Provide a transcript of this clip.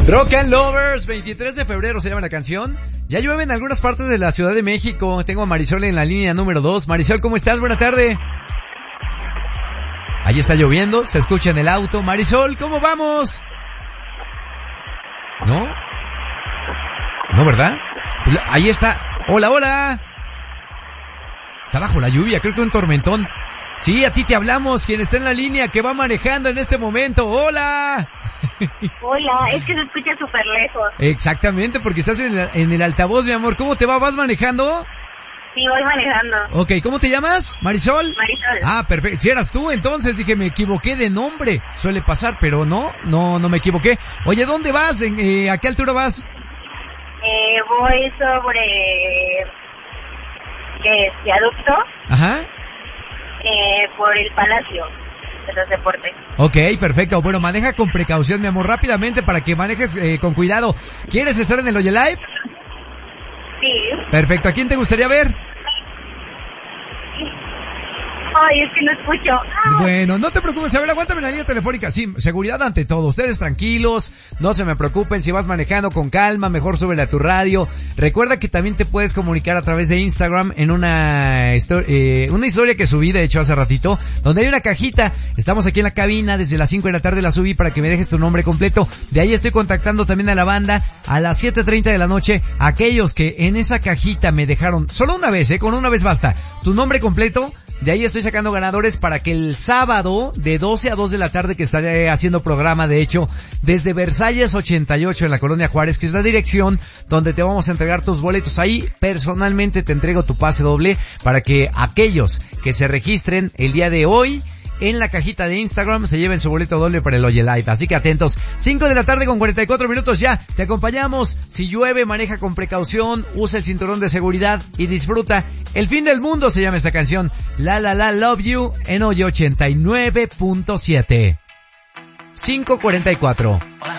Rock and Lovers, 23 de febrero se llama la canción. Ya llueve en algunas partes de la Ciudad de México. Tengo a Marisol en la línea número 2. Marisol, ¿cómo estás? Buena tarde. Ahí está lloviendo, se escucha en el auto. Marisol, ¿cómo vamos? ¿No? ¿No, verdad? Pues ahí está. Hola, hola. Está bajo la lluvia, creo que un tormentón. Sí, a ti te hablamos, quien está en la línea, que va manejando en este momento. ¡Hola! Hola, es que se escucha súper lejos. Exactamente, porque estás en el altavoz, mi amor. ¿Cómo te va? ¿Vas manejando? Sí, voy manejando. Ok, ¿cómo te llamas? ¿Marisol? Marisol. Ah, perfecto. Si eras tú, entonces dije, me equivoqué de nombre. Suele pasar, pero no me equivoqué. Oye, ¿dónde vas? ¿A qué altura vas? Voy sobre... viaducto. Ajá. Por el Palacio de los Deportes. Ok, perfecto. Bueno, maneja con precaución, mi amor, rápidamente para que manejes con cuidado. ¿Quieres estar en el Oye Live? Sí. Perfecto. ¿A quién te gustaría ver? Ay, es que no escucho. Bueno, no te preocupes, a ver, aguántame la línea telefónica. Sí, seguridad ante todo. Ustedes tranquilos, no se me preocupen. Si vas manejando con calma, mejor súbele a tu radio. Recuerda que también te puedes comunicar a través de Instagram en una historia que subí, de hecho, hace ratito, donde hay una cajita. Estamos aquí en la cabina, desde las 5 de la tarde la subí para que me dejes tu nombre completo. De ahí estoy contactando también a la banda a las 7:30 de la noche. Aquellos que en esa cajita me dejaron, solo una vez, con una vez basta, tu nombre completo. De ahí estoy sacando ganadores para que el sábado de 12 a 2 de la tarde, que estaré haciendo programa, de hecho, desde Versalles 88 en la Colonia Juárez, que es la dirección donde te vamos a entregar tus boletos. Ahí personalmente te entrego tu pase doble para que aquellos que se registren el día de hoy en la cajita de Instagram se lleven su boleto doble para el Oye Live. Así que atentos. 5 de la tarde con 44 minutos ya. Te acompañamos. Si llueve, maneja con precaución, usa el cinturón de seguridad y disfruta. El fin del mundo se llama esta canción. La la la love you en Oye 89.7. 5:44.